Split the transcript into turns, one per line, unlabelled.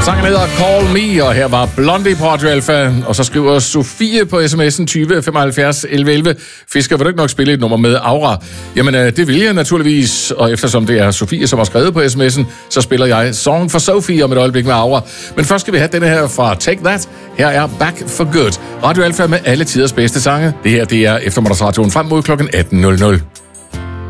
Sangen hedder Call Me, og her var Blondie på Radio Alpha. Og så skriver Sofie på sms'en 20 75 11 11. Fisker, vil du ikke nok spille et nummer med Aura? Jamen, det vil jeg naturligvis. Og eftersom det er Sofie, som har skrevet på sms'en, så spiller jeg Song for Sophie om et øjeblik med Aura. Men først skal vi have denne her fra Take That. Her er Back for Good. Radio Alpha med alle tiders bedste sange. Det her, det er eftermiddagsradioen frem mod kl. 18.00.